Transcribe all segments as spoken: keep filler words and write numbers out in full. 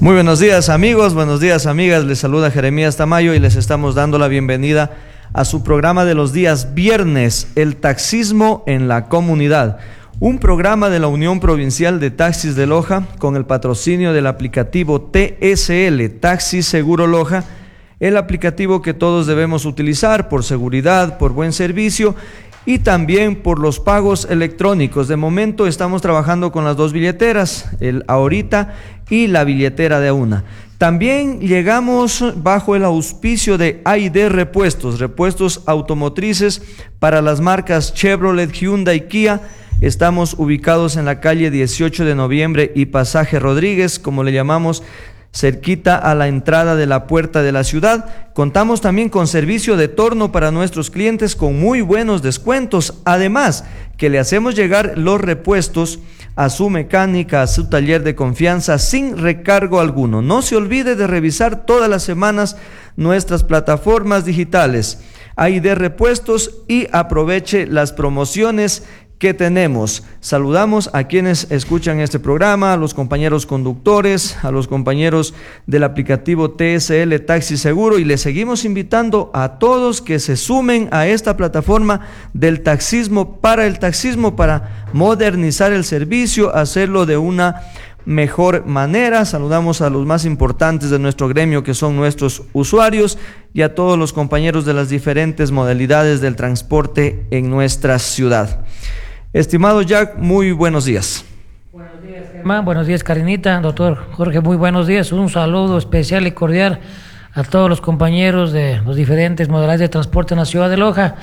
Muy buenos días amigos, buenos días amigas, les saluda Jeremías Tamayo y les estamos dando la bienvenida a su programa de los días viernes, el taxismo en la comunidad. Un programa de la Unión Provincial de Taxis de Loja con el patrocinio del aplicativo T S L, Taxi Seguro Loja, el aplicativo que todos debemos utilizar por seguridad, por buen servicio y también por los pagos electrónicos. De momento estamos trabajando con las dos billeteras, el Ahorita y la billetera de Una. También llegamos bajo el auspicio de A y D Repuestos, repuestos automotrices para las marcas Chevrolet, Hyundai, Kia. Estamos ubicados en la calle dieciocho de noviembre y Pasaje Rodríguez, como le llamamos, cerquita a la entrada de la puerta de la ciudad. Contamos también con servicio de torno para nuestros clientes con muy buenos descuentos. Además, que le hacemos llegar los repuestos a su mecánica, a su taller de confianza sin recargo alguno. No se olvide de revisar todas las semanas nuestras plataformas digitales A y D Repuestos y aproveche las promociones que tenemos. Saludamos a quienes escuchan este programa, a los compañeros conductores, a los compañeros del aplicativo T S L Taxi Seguro, y les seguimos invitando a todos que se sumen a esta plataforma del taxismo para el taxismo, para modernizar el servicio, hacerlo de una mejor manera. Saludamos a los más importantes de nuestro gremio, que son nuestros usuarios, y a todos los compañeros de las diferentes modalidades del transporte en nuestra ciudad. Estimado Jack, muy buenos días. Buenos días, Germán. Buenos días, Karinita. Doctor Jorge, muy buenos días. Un saludo especial y cordial a todos los compañeros de los diferentes modalidades de transporte en la ciudad de Loja.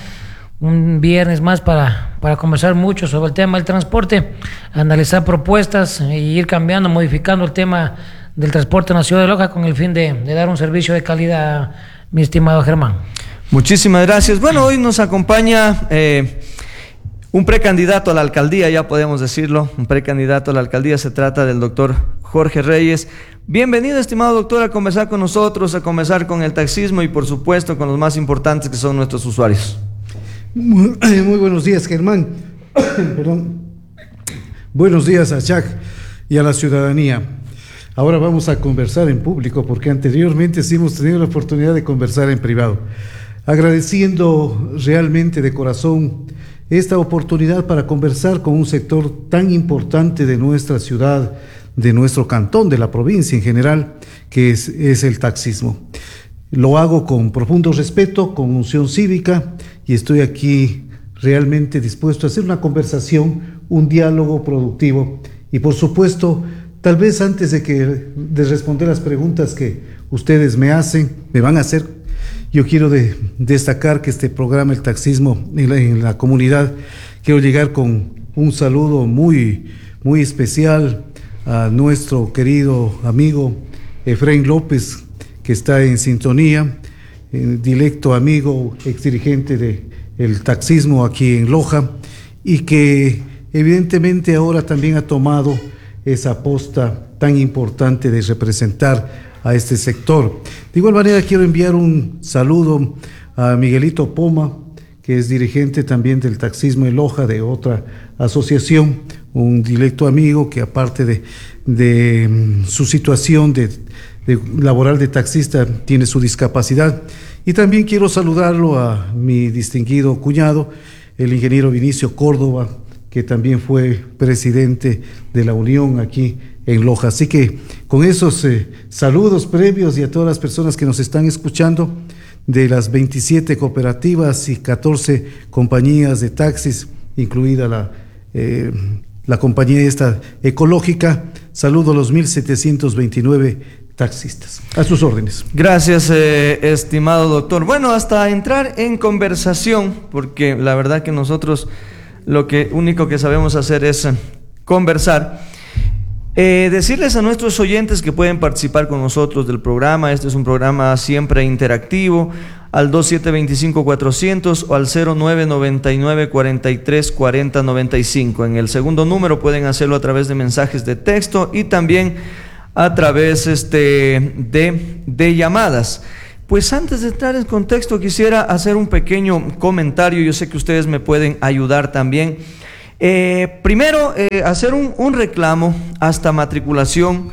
Un viernes más para, para conversar mucho sobre el tema del transporte, analizar propuestas e ir cambiando, modificando el tema del transporte en la ciudad de Loja con el fin de, de dar un servicio de calidad, mi estimado Germán. Muchísimas gracias. Bueno, hoy nos acompaña eh, un precandidato a la alcaldía, ya podemos decirlo, un precandidato a la alcaldía. Se trata del doctor Jorge Reyes. Bienvenido, estimado doctor, a conversar con nosotros, a conversar con el taxismo y por supuesto con los más importantes, que son nuestros usuarios. Muy, muy buenos días, Germán. Perdón. Buenos días a Jack y a la ciudadanía. Ahora vamos a conversar en público, porque anteriormente sí hemos tenido la oportunidad de conversar en privado. Agradeciendo realmente de corazón esta oportunidad para conversar con un sector tan importante de nuestra ciudad, de nuestro cantón, de la provincia en general, que es, es el taxismo. Lo hago con profundo respeto, con unción cívica, y estoy aquí realmente dispuesto a hacer una conversación, un diálogo productivo. Y por supuesto, tal vez antes de, que, de responder las preguntas que ustedes me hacen, me van a hacer, yo quiero de, destacar que este programa, el taxismo en la, en la comunidad, quiero llegar con un saludo muy, muy especial a nuestro querido amigo Efraín López, que está en sintonía, eh, directo amigo, exdirigente del taxismo aquí en Loja, y que evidentemente ahora también ha tomado esa posta tan importante de representar a este sector. De igual manera quiero enviar un saludo a Miguelito Poma, que es dirigente también del taxismo en Loja, de otra asociación, un directo amigo que aparte de, de su situación de, de laboral de taxista tiene su discapacidad. Y también quiero saludarlo a mi distinguido cuñado, el ingeniero Vinicio Córdoba, que también fue presidente de la Unión aquí en Loja. Así que con esos eh, saludos previos, y a todas las personas que nos están escuchando, de las veintisiete cooperativas y catorce compañías de taxis, incluida la, eh, la compañía esta ecológica, saludo a los mil setecientos veintinueve taxistas. A sus órdenes. Gracias, eh, estimado doctor. Bueno, hasta entrar en conversación, porque la verdad que nosotros lo que único que sabemos hacer es conversar. Eh, decirles a nuestros oyentes que pueden participar con nosotros del programa. Este es un programa siempre interactivo, al dos siete dos cinco cuatro cero cero o al cero nueve nueve nueve cuatro tres cuatro cero nueve cinco. En el segundo número pueden hacerlo a través de mensajes de texto y también a través este, de, de llamadas. Pues antes de entrar en contexto, quisiera hacer un pequeño comentario. Yo sé que ustedes me pueden ayudar también. Eh, primero, eh, hacer un, un reclamo hasta matriculación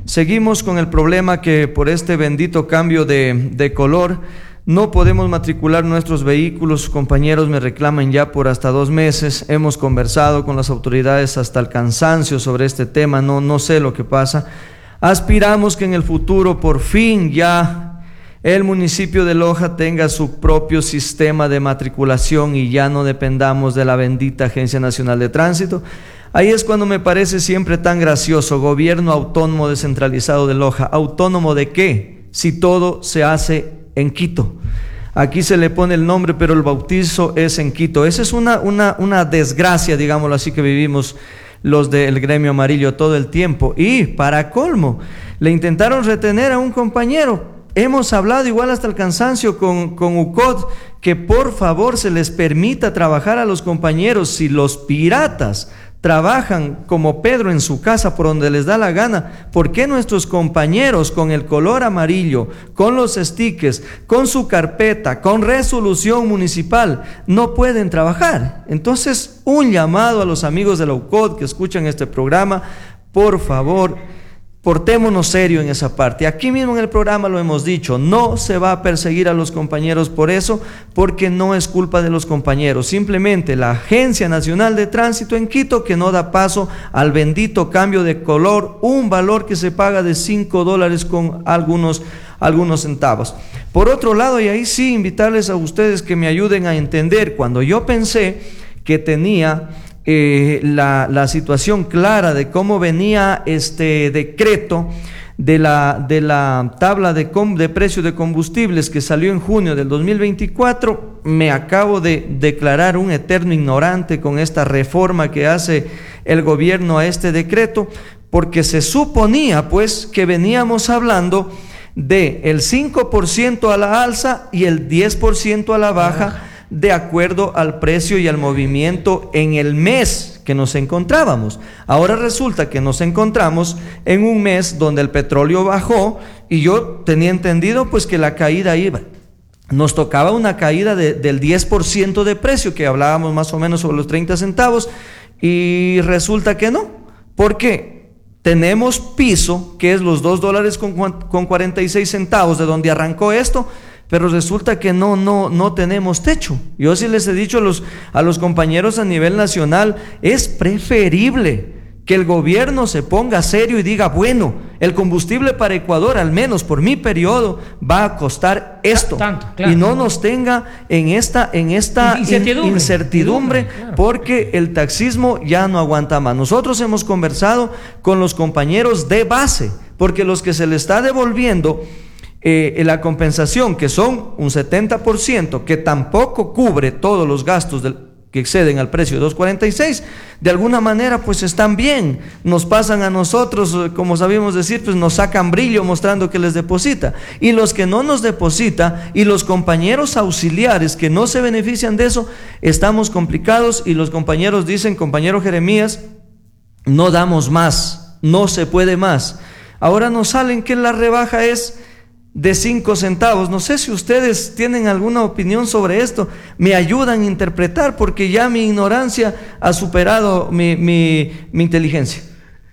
Seguimos con el problema que por este bendito cambio de, de color no podemos matricular nuestros vehículos. Compañeros me reclaman ya por hasta dos meses. Hemos conversado con las autoridades hasta el cansancio sobre este tema. No, no sé lo que pasa. Aspiramos que en el futuro por fin ya el municipio de Loja tenga su propio sistema de matriculación y ya no dependamos de la bendita Agencia Nacional de Tránsito. Ahí es cuando me parece siempre tan gracioso. Gobierno autónomo descentralizado de Loja. ¿Autónomo de qué? Si todo se hace en Quito. Aquí se le pone el nombre, pero el bautizo es en Quito. Esa es una, una, una desgracia, digámoslo así, que vivimos los del gremio amarillo todo el tiempo. Y para colmo, le intentaron retener a un compañero. Hemos hablado igual hasta el cansancio con, con U C O D, que por favor se les permita trabajar a los compañeros. Si los piratas trabajan como Pedro en su casa por donde les da la gana, ¿por qué nuestros compañeros con el color amarillo, con los stickers, con su carpeta, con resolución municipal, no pueden trabajar? Entonces, un llamado a los amigos de la U C O D que escuchan este programa, por favor, portémonos serio en esa parte. Aquí mismo en el programa lo hemos dicho, no se va a perseguir a los compañeros por eso, porque no es culpa de los compañeros, simplemente la Agencia Nacional de Tránsito en Quito, que no da paso al bendito cambio de color, un valor que se paga de cinco dólares con algunos, algunos centavos. Por otro lado, y ahí sí invitarles a ustedes que me ayuden a entender, cuando yo pensé que tenía Eh, la, la situación clara de cómo venía este decreto de la, de la tabla de, com, de precio de combustibles que salió en junio del dos mil veinticuatro, me acabo de declarar un eterno ignorante con esta reforma que hace el gobierno a este decreto, porque se suponía pues que veníamos hablando de el cinco por ciento a la alza y el diez por ciento a la baja, de acuerdo al precio y al movimiento en el mes que nos encontrábamos. Ahora resulta que nos encontramos en un mes donde el petróleo bajó y yo tenía entendido pues que la caída iba, nos tocaba una caída de, del diez por ciento de precio, que hablábamos más o menos sobre los treinta centavos, y resulta que no, porque tenemos piso, que es los dos dólares con, con cuarenta y seis centavos de donde arrancó esto, pero resulta que no, no, no tenemos techo. Yo sí les he dicho a los, a los compañeros a nivel nacional, es preferible que el gobierno se ponga serio y diga, bueno, el combustible para Ecuador, al menos por mi periodo, va a costar esto. Tanto, claro. Y no nos tenga en esta, en esta incertidumbre, incertidumbre claro, porque el taxismo ya no aguanta más. Nosotros hemos conversado con los compañeros de base, porque los que se le está devolviendo Eh, la compensación, que son un setenta por ciento, que tampoco cubre todos los gastos del, que exceden al precio de dos cuarenta y seis, de alguna manera pues están bien, nos pasan a nosotros, como sabemos decir, pues nos sacan brillo mostrando que les deposita, y los que no nos deposita y los compañeros auxiliares que no se benefician de eso, estamos complicados. Y los compañeros dicen, compañero Jeremías, no damos más, no se puede más. Ahora nos salen que la rebaja es de cinco centavos. No sé si ustedes tienen alguna opinión sobre esto, me ayudan a interpretar, porque ya mi ignorancia ha superado mi, mi, mi inteligencia.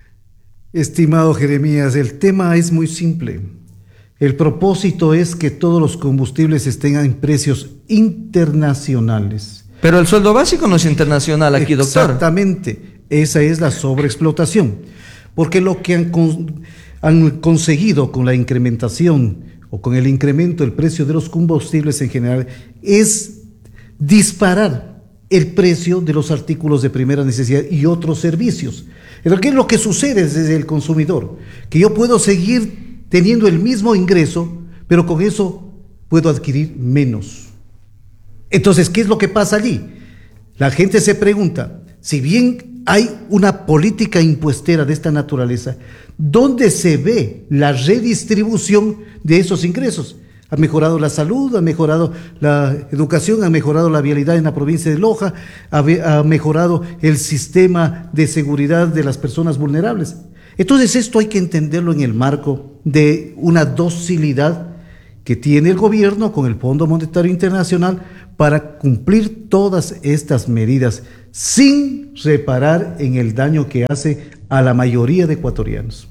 Estimado Jeremías, el tema es muy simple. El propósito es que todos los combustibles estén en precios internacionales. Pero el sueldo básico no es internacional aquí, doctor. Exactamente, esa es la sobreexplotación, porque lo que han, con, han conseguido con la incrementación o con el incremento del precio de los combustibles en general es disparar el precio de los artículos de primera necesidad y otros servicios. ¿Qué es lo que sucede desde el consumidor? Que yo puedo seguir teniendo el mismo ingreso, pero con eso puedo adquirir menos. Entonces, ¿qué es lo que pasa allí? La gente se pregunta, si bien hay una política impuestera de esta naturaleza, ¿dónde se ve la redistribución de esos ingresos? Ha mejorado la salud, ha mejorado la educación, ha mejorado la vialidad en la provincia de Loja, ha, ha mejorado el sistema de seguridad de las personas vulnerables. Entonces esto hay que entenderlo en el marco de una docilidad que tiene el gobierno con el Fondo Monetario Internacional para cumplir todas estas medidas sin reparar en el daño que hace a la mayoría de ecuatorianos.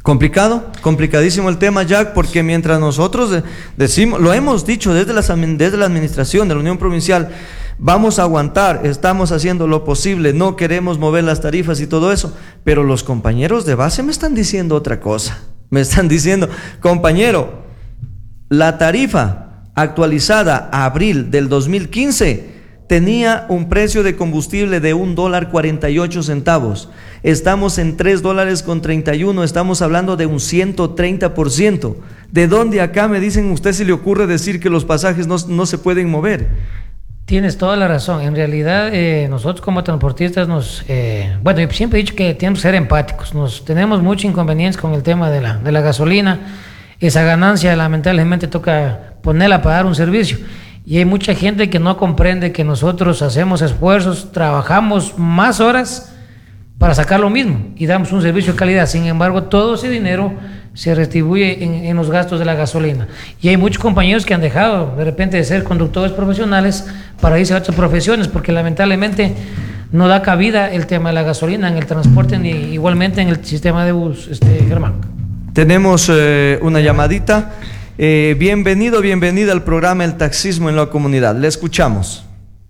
Complicado, complicadísimo el tema, Jack, porque mientras nosotros decimos, lo hemos dicho desde la, desde la administración de la Unión Provincial, vamos a aguantar, estamos haciendo lo posible, no queremos mover las tarifas y todo eso, pero los compañeros de base me están diciendo otra cosa. Me están diciendo, compañero, la tarifa actualizada a abril del dos mil quince tenía un precio de combustible de un dólar cuarenta y ocho centavos. Estamos en tres dólares con treinta y uno, estamos hablando de un ciento treinta por ciento. ¿De dónde acá me dicen usted se le ocurre decir que los pasajes no, no se pueden mover? Tienes toda la razón. En realidad, eh, nosotros como transportistas nos... Eh, bueno, yo siempre he dicho que tenemos que ser empáticos. Nos tenemos muchos inconvenientes con el tema de la, de la gasolina. Esa ganancia, lamentablemente, toca ponerla para dar un servicio. Y hay mucha gente que no comprende que nosotros hacemos esfuerzos, trabajamos más horas para sacar lo mismo y damos un servicio de calidad. Sin embargo, todo ese dinero se retribuye en, en los gastos de la gasolina. Y hay muchos compañeros que han dejado de repente de ser conductores profesionales para irse a otras profesiones, porque lamentablemente no da cabida el tema de la gasolina en el transporte, ni igualmente en el sistema de bus, este, Germán. Tenemos eh, una llamadita. Eh, bienvenido, bienvenida al programa El Taxismo en la Comunidad. Le escuchamos.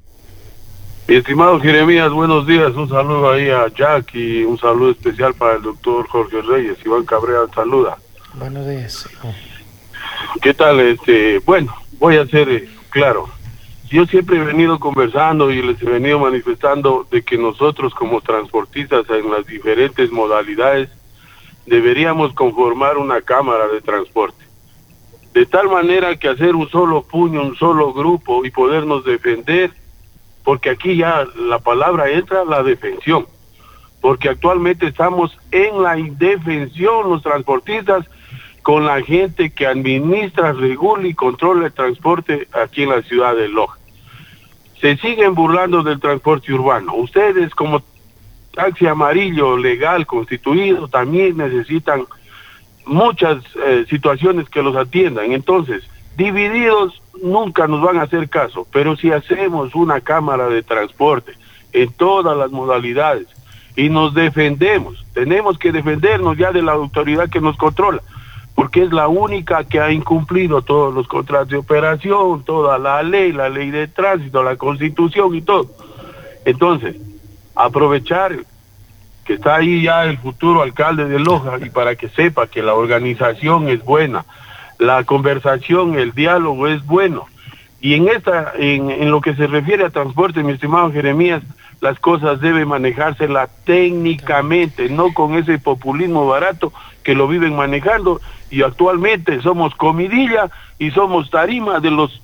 Mi estimado Jeremías, buenos días. Un saludo ahí a Jack y un saludo especial para el doctor Jorge Reyes. Iván Cabrera saluda. Buenos días. ¿Qué tal? Este, bueno, voy a ser eh, claro. Yo siempre he venido conversando y les he venido manifestando de que nosotros como transportistas en las diferentes modalidades deberíamos conformar una cámara de transporte. De tal manera que hacer un solo puño, un solo grupo y podernos defender, porque aquí ya la palabra entra, la defensión, porque actualmente estamos en la indefensión los transportistas con la gente que administra, regula y controla el transporte aquí en la ciudad de Loja. Se siguen burlando del transporte urbano. Ustedes como taxi amarillo legal constituido también necesitan muchas eh, situaciones que los atiendan. Entonces, divididos nunca nos van a hacer caso, pero si hacemos una cámara de transporte en todas las modalidades y nos defendemos, tenemos que defendernos ya de la autoridad que nos controla, porque es la única que ha incumplido todos los contratos de operación, toda la ley, la ley de tránsito, la Constitución y todo. Entonces, aprovechar que está ahí ya el futuro alcalde de Loja y para que sepa que la organización es buena, la conversación, el diálogo es bueno. Y en esta, en, en lo que se refiere a transporte, mi estimado Jeremías, las cosas deben manejárselas técnicamente, no con ese populismo barato que lo viven manejando, y actualmente somos comidilla y somos tarima de los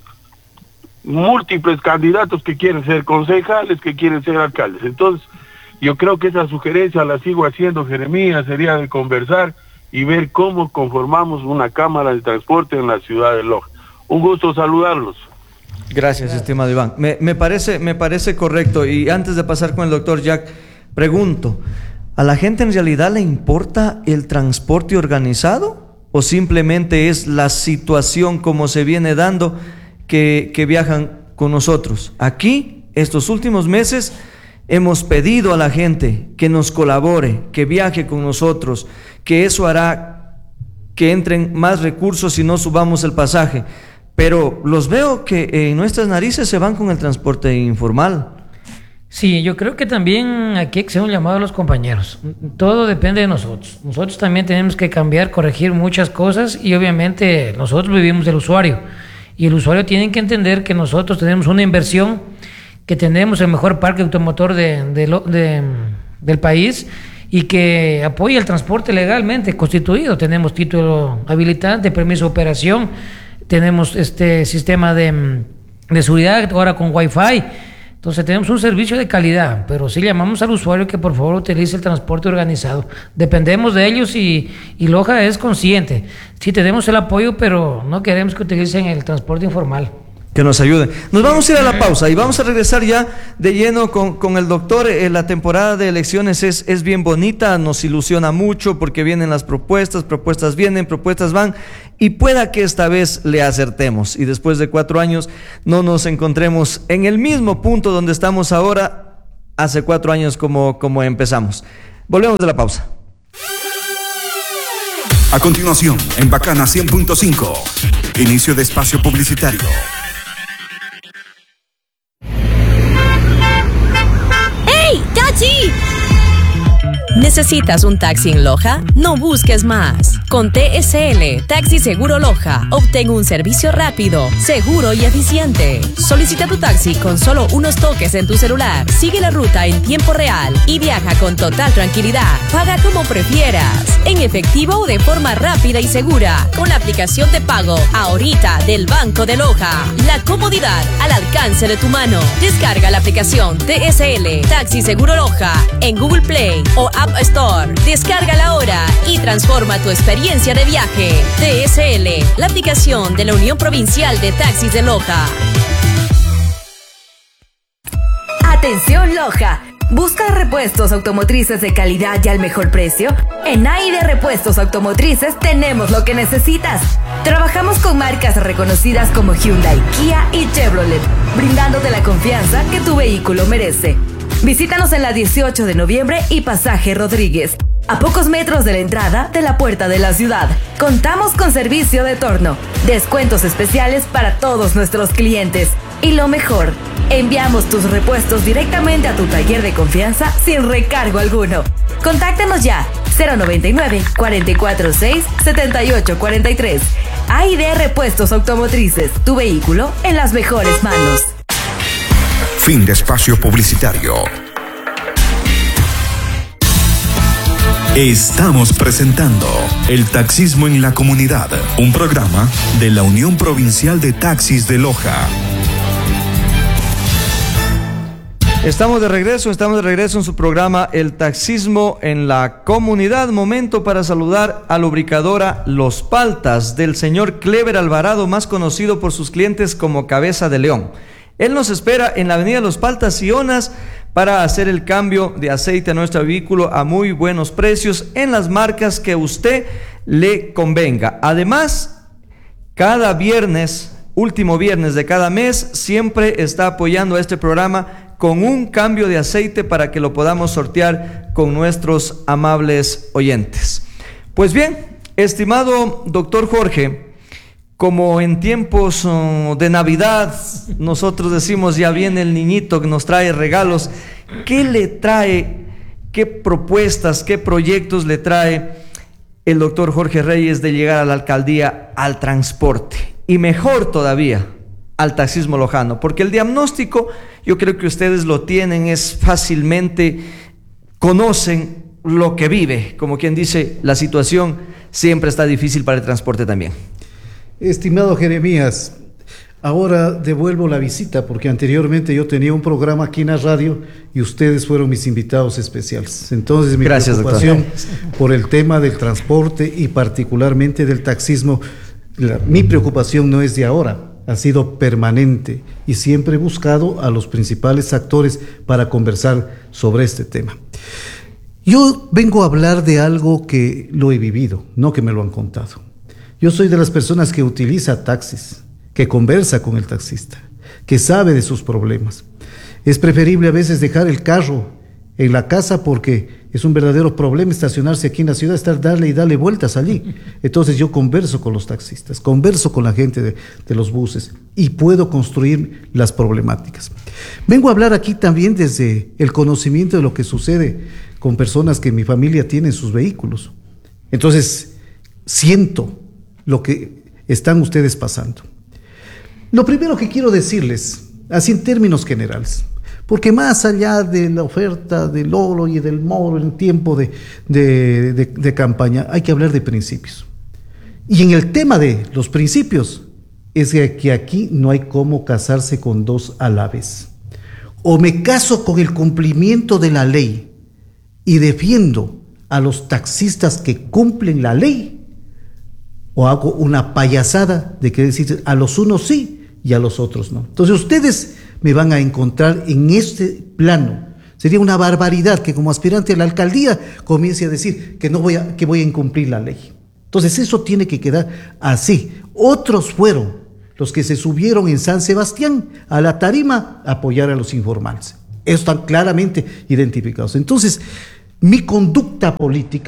múltiples candidatos que quieren ser concejales, que quieren ser alcaldes. Entonces, yo creo que esa sugerencia la sigo haciendo, Jeremías, sería de conversar y ver cómo conformamos una cámara de transporte en la ciudad de Loja. Un gusto saludarlos. Gracias, estimado Iván. Me, me, parece, me parece correcto. Y antes de pasar con el doctor Jack, pregunto, ¿a la gente en realidad le importa el transporte organizado? ¿O simplemente es la situación como se viene dando que, que viajan con nosotros? Aquí, estos últimos meses, hemos pedido a la gente que nos colabore, que viaje con nosotros, que eso hará que entren más recursos y no subamos el pasaje. Pero los veo que en nuestras narices se van con el transporte informal. Sí, yo creo que también aquí hay que hacer un llamado a los compañeros. Todo depende de nosotros. Nosotros también tenemos que cambiar, corregir muchas cosas y obviamente nosotros vivimos del usuario. Y el usuario tiene que entender que nosotros tenemos una inversión, que tenemos el mejor parque automotor de, de, lo, de, del país y que apoya el transporte legalmente constituido. Tenemos título habilitante, permiso de operación, tenemos este sistema de, de seguridad ahora con Wi-Fi. Entonces tenemos un servicio de calidad, pero sí llamamos al usuario que por favor utilice el transporte organizado. Dependemos de ellos y, y Loja es consciente. Sí tenemos el apoyo, pero no queremos que utilicen el transporte informal. Que nos ayuden. Nos vamos a ir a la pausa y vamos a regresar ya de lleno con, con el doctor. Eh, la temporada de elecciones es, es bien bonita, nos ilusiona mucho porque vienen las propuestas, propuestas vienen, propuestas van y pueda que esta vez le acertemos y después de cuatro años no nos encontremos en el mismo punto donde estamos ahora hace cuatro años como, como empezamos. Volvemos de la pausa. A continuación, en Bacana cien punto cinco, inicio de espacio publicitario. ¡Hey, taxi! ¿Necesitas un taxi en Loja? No busques más. Con T S L, Taxi Seguro Loja, obtén un servicio rápido, seguro y eficiente. Solicita tu taxi con solo unos toques en tu celular. Sigue la ruta en tiempo real y viaja con total tranquilidad. Paga como prefieras, en efectivo o de forma rápida y segura, con la aplicación de pago ahorita del Banco de Loja. La comodidad al alcance de tu mano. Descarga la aplicación T S L, Taxi Seguro Loja, en Google Play o App Store. Descárgala ahora y transforma tu experiencia de viaje. T S L, la aplicación de la Unión Provincial de Taxis de Loja. Atención Loja. ¿Buscas repuestos automotrices de calidad y al mejor precio? En A I D Repuestos Automotrices tenemos lo que necesitas. Trabajamos con marcas reconocidas como Hyundai, Kia y Chevrolet, brindándote la confianza que tu vehículo merece. Visítanos en la dieciocho de noviembre y Pasaje Rodríguez, a pocos metros de la entrada de la puerta de la ciudad. Contamos con servicio de torno, descuentos especiales para todos nuestros clientes. Y lo mejor, enviamos tus repuestos directamente a tu taller de confianza sin recargo alguno. Contáctanos ya, cero noventa y nueve, cuarenta y cuatro seis, setenta y ocho cuarenta y tres. A I D Repuestos Automotrices, tu vehículo en las mejores manos. Fin de espacio publicitario. Estamos presentando El Taxismo en la Comunidad, un programa de la Unión Provincial de Taxis de Loja. Estamos de regreso, estamos de regreso en su programa El Taxismo en la Comunidad. Momento para saludar a lubricadora Los Paltas del señor Clever Alvarado, más conocido por sus clientes como Cabeza de León. Él nos espera en la avenida Los Paltas y Onas para hacer el cambio de aceite a nuestro vehículo a muy buenos precios en las marcas que a usted le convenga. Además, cada viernes, último viernes de cada mes, siempre está apoyando a este programa con un cambio de aceite para que lo podamos sortear con nuestros amables oyentes. Pues bien, estimado doctor Jorge, como en tiempos uh, de Navidad, nosotros decimos ya viene el niñito que nos trae regalos, ¿qué le trae, qué propuestas, qué proyectos le trae el doctor Jorge Reyes de llegar a la alcaldía al transporte? Y mejor todavía, al taxismo lojano, porque el diagnóstico, yo creo que ustedes lo tienen, es fácilmente, conocen lo que vive, como quien dice, la situación siempre está difícil para el transporte también. Estimado Jeremías, ahora devuelvo la visita porque anteriormente yo tenía un programa aquí en la radio y ustedes fueron mis invitados especiales. Entonces mi Gracias, preocupación doctor. por el tema del transporte y particularmente del taxismo, la, mi preocupación no es de ahora, ha sido permanente y siempre he buscado a los principales actores para conversar sobre este tema. Yo vengo a hablar de algo que lo he vivido, no que me lo han contado. Yo soy de las personas que utiliza taxis, que conversa con el taxista, que sabe de sus problemas. Es preferible a veces dejar el carro en la casa porque es un verdadero problema estacionarse aquí en la ciudad, estar darle y darle vueltas allí. Entonces yo converso con los taxistas, converso con la gente de, de los buses y puedo construir las problemáticas. Vengo a hablar aquí también desde el conocimiento de lo que sucede con personas que en mi familia tienen sus vehículos. Entonces siento lo que están ustedes pasando. Lo primero que quiero decirles, así en términos generales, porque más allá de la oferta del oro y del moro en tiempo de, de, de, de campaña, hay que hablar de principios. Y en el tema de los principios, es que aquí no hay cómo casarse con dos a la vez. O me caso con el cumplimiento de la ley y defiendo a los taxistas que cumplen la ley, o hago una payasada de que decir a los unos sí y a los otros no. Entonces ustedes me van a encontrar en este plano. Sería una barbaridad que como aspirante a la alcaldía comience a decir que no voy a, que voy a incumplir la ley. Entonces eso tiene que quedar así. Otros fueron los que se subieron en San Sebastián a la tarima a apoyar a los informales. Están claramente identificados. Entonces, mi conducta política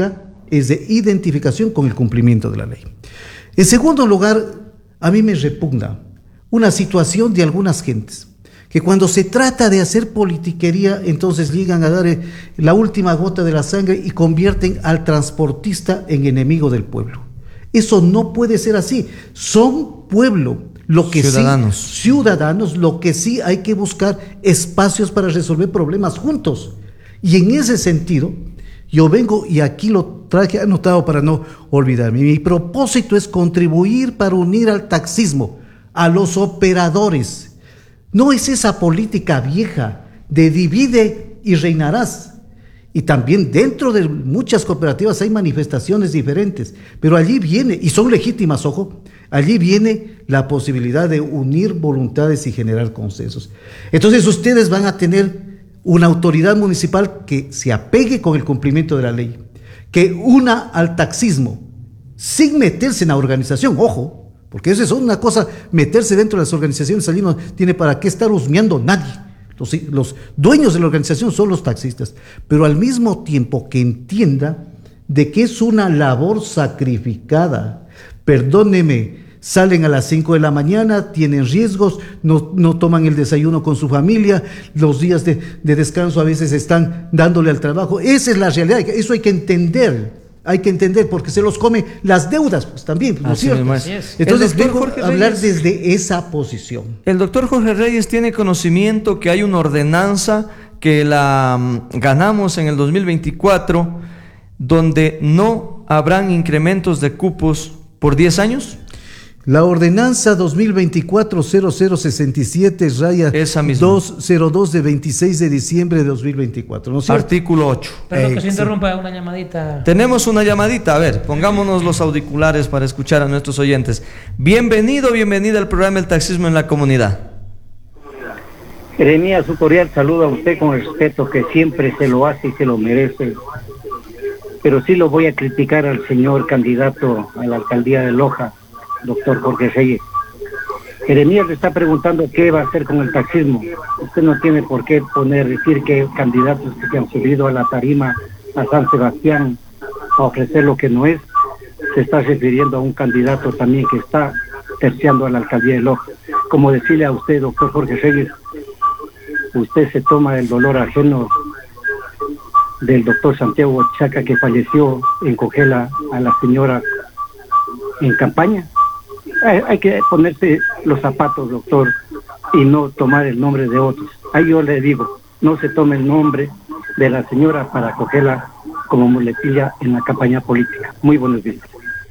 es de identificación con el cumplimiento de la ley. En segundo lugar, a mí me repugna una situación de algunas gentes, que cuando se trata de hacer politiquería, entonces llegan a dar la última gota de la sangre y convierten al transportista en enemigo del pueblo. Eso no puede ser así. Son pueblo, lo que ciudadanos. sí, ciudadanos, lo que sí hay que buscar espacios para resolver problemas juntos. Y en ese sentido, yo vengo y aquí lo traje anotado para no olvidarme. Mi propósito es contribuir para unir al taxismo, a los operadores. No es esa política vieja de divide y reinarás. Y también dentro de muchas cooperativas hay manifestaciones diferentes, pero allí viene, y son legítimas, ojo, allí viene la posibilidad de unir voluntades y generar consensos. Entonces ustedes van a tener una autoridad municipal que se apegue con el cumplimiento de la ley, que una al taxismo, sin meterse en la organización, ojo, porque eso es una cosa, meterse dentro de las organizaciones, allí no tiene para qué estar husmeando nadie. Los, los dueños de la organización son los taxistas, pero al mismo tiempo que entienda de que es una labor sacrificada. Perdóneme, salen a las cinco de la mañana, tienen riesgos, no, no toman el desayuno con su familia, los días de, de descanso a veces están dándole al trabajo. Esa es la realidad, eso hay que entender. Hay que entender, porque se los come las deudas, pues también, ¿no es cierto? Entonces vengo a hablar desde esa posición. El doctor Jorge Reyes tiene conocimiento que hay una ordenanza que la um, ganamos en el dos mil veinticuatro, donde no habrán incrementos de cupos por diez años. La ordenanza dos mil veinticuatro cero cero sesenta y siete raya doscientos dos de veintiséis de diciembre de dos mil veinticuatro, ¿no es cierto? Artículo ocho. Perdón que se interrumpa, una llamadita. Tenemos una llamadita, a ver, pongámonos los auriculares para escuchar a nuestros oyentes. Bienvenido, bienvenida al programa El Taxismo en la Comunidad. Jeremías, un cordial saludo a usted con el respeto que siempre se lo hace y se lo merece. Pero sí lo voy a criticar al señor candidato a la alcaldía de Loja, doctor Jorge Reyes. Jeremías le está preguntando qué va a hacer con el taxismo. Usted no tiene por qué poner, decir que candidatos que se han subido a la tarima a San Sebastián a ofrecer lo que no es. Se está refiriendo a un candidato también que está terciando a la alcaldía de Loja. Como decirle a usted, doctor Jorge Reyes, usted se toma el dolor ajeno del doctor Santiago Chaca, que falleció en Cogela a la señora en campaña. Hay, hay que ponerse los zapatos, doctor, y no tomar el nombre de otros. Ahí yo le digo, no se tome el nombre de la señora para cogerla como muletilla en la campaña política. Muy buenos días.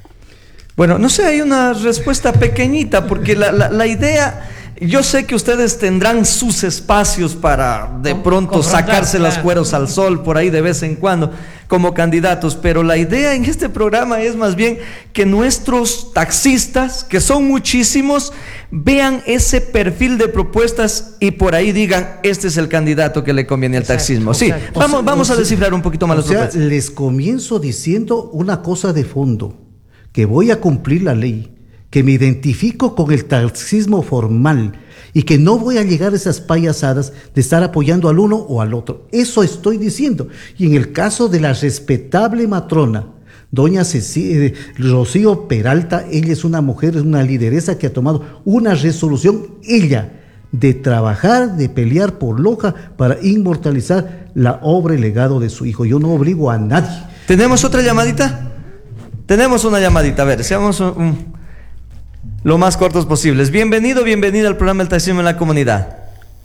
Bueno, no sé, hay una respuesta pequeñita, porque la, la, la idea... Yo sé que ustedes tendrán sus espacios para de pronto sacarse las cueros al sol por ahí de vez en cuando como candidatos, pero la idea en este programa es más bien que nuestros taxistas, que son muchísimos, vean ese perfil de propuestas y por ahí digan, este es el candidato que le conviene al taxismo. Sí, exacto. vamos, O sea, vamos a descifrar un poquito más o las sea, propuestas. Les comienzo diciendo una cosa de fondo, que voy a cumplir la ley, que me identifico con el taxismo formal y que no voy a llegar a esas payasadas de estar apoyando al uno o al otro. Eso estoy diciendo. Y en el caso de la respetable matrona, doña Ceci- Rocío Peralta, ella es una mujer, es una lideresa que ha tomado una resolución, ella, de trabajar, de pelear por Loja para inmortalizar la obra y legado de su hijo. Yo no obligo a nadie. ¿Tenemos otra llamadita? Tenemos una llamadita, a ver, seamos un... un... lo más cortos posibles. Bienvenido, bienvenida al programa El Taxismo en la Comunidad.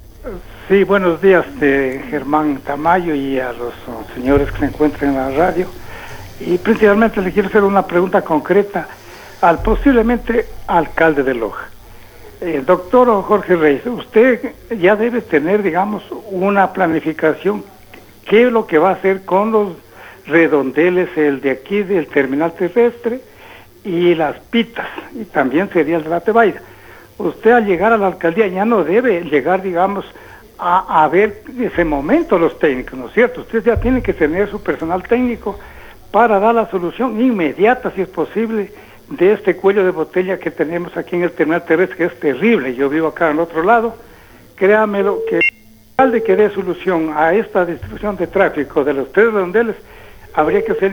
Sí, buenos días, de Germán Tamayo y a los oh, señores que se encuentran en la radio. Y principalmente le quiero hacer una pregunta concreta al posiblemente alcalde de Loja. El doctor Jorge Reyes, usted ya debe tener, digamos, una planificación. ¿Qué es lo que va a hacer con los redondeles, el de aquí del terminal terrestre y las pitas, y también sería el de la Tebaida? Usted al llegar a la alcaldía ya no debe llegar, digamos, a, a ver ese momento los técnicos, ¿no es cierto? Usted ya tiene que tener su personal técnico para dar la solución inmediata, si es posible, de este cuello de botella que tenemos aquí en el terminal terrestre, que es terrible. Yo vivo acá al otro lado. Créamelo que el alcalde que dé solución a esta distribución de tráfico de los tres redondeles, habría que hacer